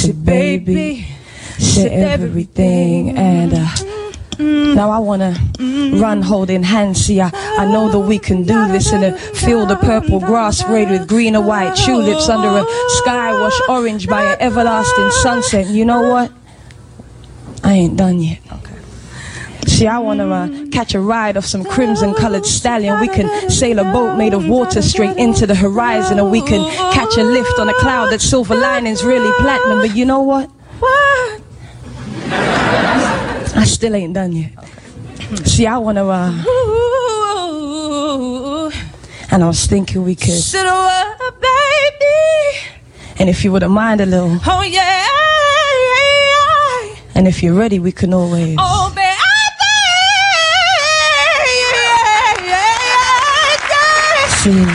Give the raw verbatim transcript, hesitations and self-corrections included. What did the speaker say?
sexy baby, shit everything. And uh, now I wanna run holding hands. See, I, I know that we can do this in a field of purple grass sprayed with green and white tulips under a sky washed orange by an everlasting sunset. And you know what? I ain't done yet. See, I wanna uh, catch a ride of some crimson-colored stallion. We can sail a boat made of water straight into the horizon, or we can catch a lift on a cloud that's silver lining's really platinum. But you know what? What? I still ain't done yet. See, I wanna, uh, and I was thinking we could sit up, baby. And if you wouldn't mind a little, oh yeah, and if you're ready, we can always. Oh, baby. See.